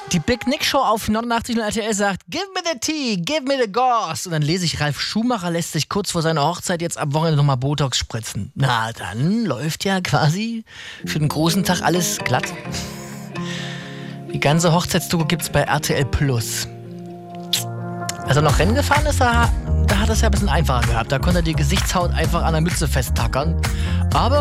Die Big Nick Show auf 89 RTL sagt, give me the tea, give me the gauze. Und dann lese ich, Ralf Schumacher lässt sich kurz vor seiner Hochzeit jetzt am Wochenende nochmal Botox spritzen. Na, dann läuft ja quasi für den großen Tag alles glatt. Die ganze Hochzeitsdoku gibt's bei RTL Plus. Als er noch Rennen gefahren ist, da hat er es ja ein bisschen einfacher gehabt. Da konnte er die Gesichtshaut einfach an der Mütze festtackern. Aber